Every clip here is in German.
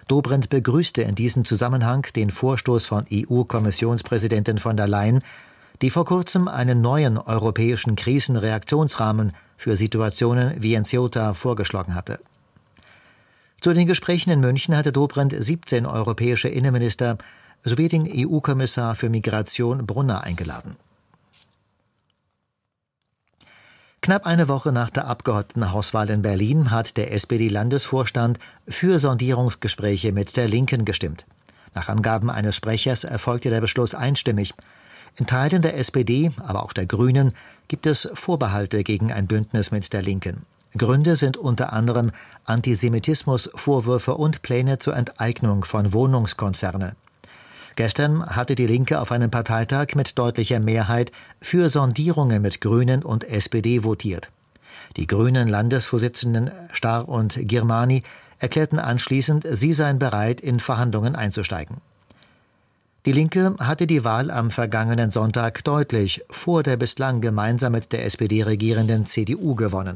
Dobrindt begrüßte in diesem Zusammenhang den Vorstoß von EU-Kommissionspräsidentin von der Leyen, die vor kurzem einen neuen europäischen Krisenreaktionsrahmen für Situationen wie in Ceuta vorgeschlagen hatte. Zu den Gesprächen in München hatte Dobrindt 17 europäische Innenminister sowie den EU-Kommissar für Migration Brunner eingeladen. Knapp eine Woche nach der Abgeordnetenhauswahl in Berlin hat der SPD-Landesvorstand für Sondierungsgespräche mit der Linken gestimmt. Nach Angaben eines Sprechers erfolgte der Beschluss einstimmig. In Teilen der SPD, aber auch der Grünen, gibt es Vorbehalte gegen ein Bündnis mit der Linken. Gründe sind unter anderem Antisemitismus, Vorwürfe und Pläne zur Enteignung von Wohnungskonzerne. Gestern hatte die Linke auf einem Parteitag mit deutlicher Mehrheit für Sondierungen mit Grünen und SPD votiert. Die grünen Landesvorsitzenden Starr und Girmani erklärten anschließend, sie seien bereit, in Verhandlungen einzusteigen. Die Linke hatte die Wahl am vergangenen Sonntag deutlich vor der bislang gemeinsam mit der SPD regierenden CDU gewonnen.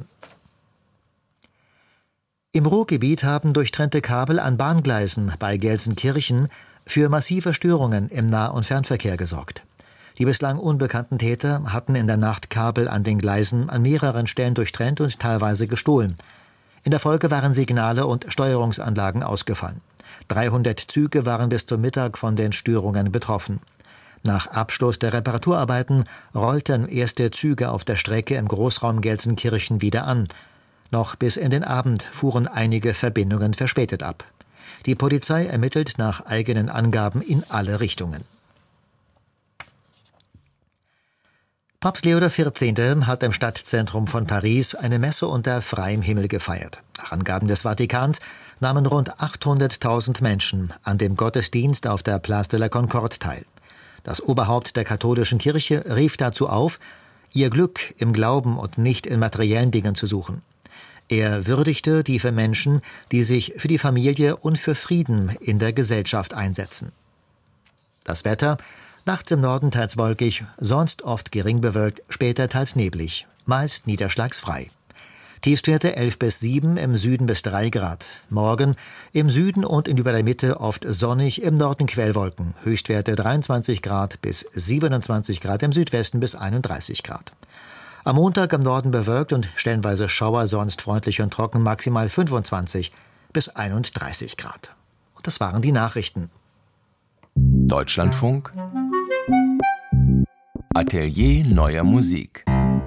Im Ruhrgebiet haben durchtrennte Kabel an Bahngleisen bei Gelsenkirchen für massive Störungen im Nah- und Fernverkehr gesorgt. Die bislang unbekannten Täter hatten in der Nacht Kabel an den Gleisen an mehreren Stellen durchtrennt und teilweise gestohlen. In der Folge waren Signale und Steuerungsanlagen ausgefallen. 300 Züge waren bis zum Mittag von den Störungen betroffen. Nach Abschluss der Reparaturarbeiten rollten erste Züge auf der Strecke im Großraum Gelsenkirchen wieder an. Noch bis in den Abend fuhren einige Verbindungen verspätet ab. Die Polizei ermittelt nach eigenen Angaben in alle Richtungen. Papst Leo XIV. Hat im Stadtzentrum von Paris eine Messe unter freiem Himmel gefeiert. Nach Angaben des Vatikans nahmen rund 800.000 Menschen an dem Gottesdienst auf der Place de la Concorde teil. Das Oberhaupt der katholischen Kirche rief dazu auf, ihr Glück im Glauben und nicht in materiellen Dingen zu suchen. Er würdigte die Menschen, die sich für die Familie und für Frieden in der Gesellschaft einsetzen. Das Wetter: nachts im Norden teils wolkig, sonst oft gering bewölkt, später teils neblig, meist niederschlagsfrei. Tiefstwerte 11 bis 7, im Süden bis 3 Grad. Morgen im Süden und über der Mitte oft sonnig, im Norden Quellwolken. Höchstwerte 23 Grad bis 27 Grad, im Südwesten bis 31 Grad. Am Montag im Norden bewölkt und stellenweise Schauer, sonst freundlich und trocken, maximal 25 bis 31 Grad. Und das waren die Nachrichten. Deutschlandfunk Atelier neuer Musik.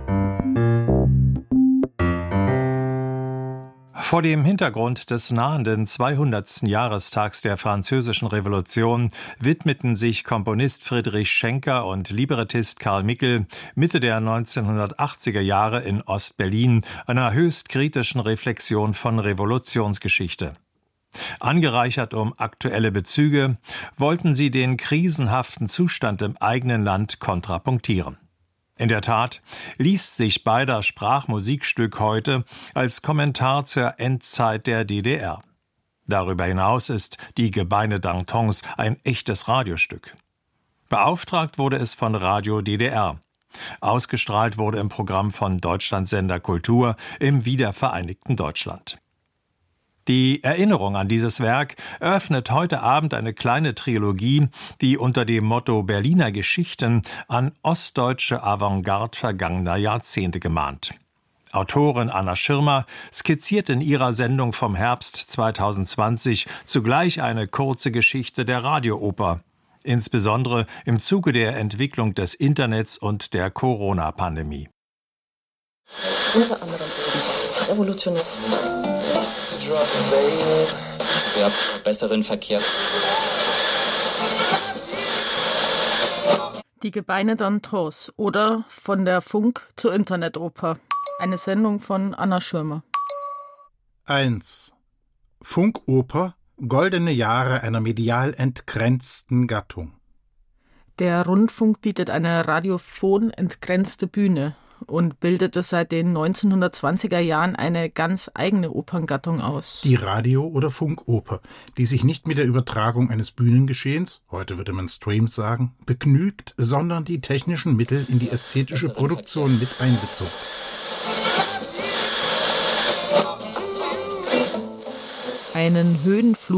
Vor dem Hintergrund des nahenden 200. Jahrestags der Französischen Revolution widmeten sich Komponist Friedrich Schenker und Librettist Karl Mickel Mitte der 1980er Jahre in Ostberlin einer höchst kritischen Reflexion von Revolutionsgeschichte. Angereichert um aktuelle Bezüge, wollten sie den krisenhaften Zustand im eigenen Land kontrapunktieren. In der Tat liest sich beider Sprachmusikstück heute als Kommentar zur Endzeit der DDR. Darüber hinaus ist Die Gebeine d'Antons ein echtes Radiostück. Beauftragt wurde es von Radio DDR. Ausgestrahlt wurde im Programm von Deutschlandsender Kultur im wiedervereinigten Deutschland. Die Erinnerung an dieses Werk eröffnet heute Abend eine kleine Trilogie, die unter dem Motto Berliner Geschichten an ostdeutsche Avantgarde vergangener Jahrzehnte gemahnt. Autorin Anna Schirmer skizziert in ihrer Sendung vom Herbst 2020 zugleich eine kurze Geschichte der Radiooper, insbesondere im Zuge der Entwicklung des Internets und der Corona-Pandemie. Unter anderem ebenfalls revolutionär. Ihr habt besseren Verkehrs. Die Gebeine d'Antons oder von der Funk zur Internetoper. Eine Sendung von Anna Schirmer. 1. Funkoper, goldene Jahre einer medial entgrenzten Gattung. Der Rundfunk bietet eine radiophon entgrenzte Bühne und bildete seit den 1920er Jahren eine ganz eigene Operngattung aus. Die Radio- oder Funkoper, die sich nicht mit der Übertragung eines Bühnengeschehens, heute würde man Stream sagen, begnügt, sondern die technischen Mittel in die ästhetische Produktion mit einbezog. Einen Höhenflug